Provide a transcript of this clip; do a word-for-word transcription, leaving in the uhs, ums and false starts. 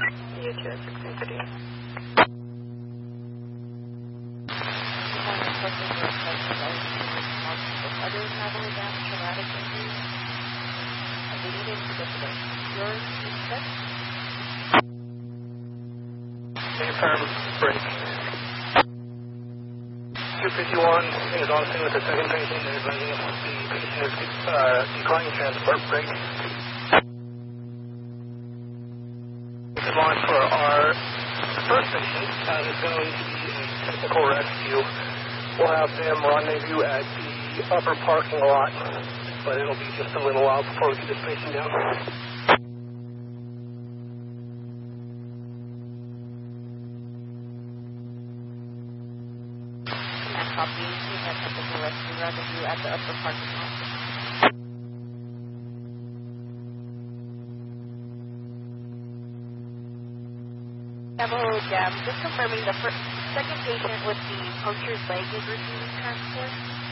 You too, sixteen thirty. Other traveler damage, traumatic injuries, and they needed to get to the yours instead? Firm break. two fifty-one is on scene with the second patient and advising us the patient is uh, declining transport break. Come on for our first patient, uh, is going to be a technical rescue. We'll have them rendezvous at the upper parking lot, but it'll be just a little while before we get this patient down. Copy, we have technical rescue rendezvous at the upper parking lot. Navajo Jam, just confirming the first, second patient with the punctured leg is receiving transport.